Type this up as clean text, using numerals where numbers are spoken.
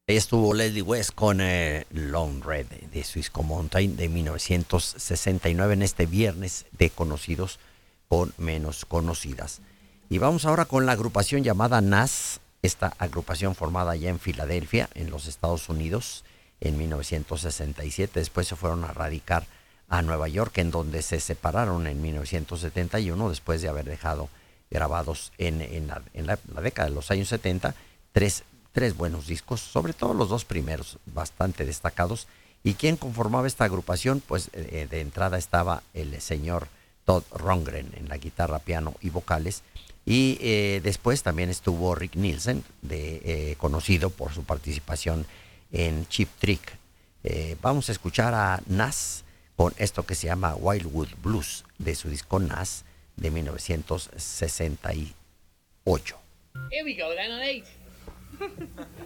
Estuvo Leslie West con Lone Red de Swisco Mountain de 1969 en este viernes de conocidos con menos conocidas. Y vamos ahora con la agrupación llamada Nas, esta agrupación formada ya en Filadelfia, en los Estados Unidos, en 1967. Después se fueron a radicar a Nueva York, en donde se separaron en 1971, después de haber dejado grabados en la década de los años 70 tres tres buenos discos, sobre todo los dos primeros, bastante destacados. ¿Y quién conformaba esta agrupación? Pues de entrada estaba el señor Todd Rundgren en la guitarra, piano y vocales. Y después también estuvo Rick Nielsen, conocido por su participación en Cheap Trick. Vamos a escuchar a Nas con esto que se llama Wildwood Blues, de su disco Nas de 1968. Here we go then on 8.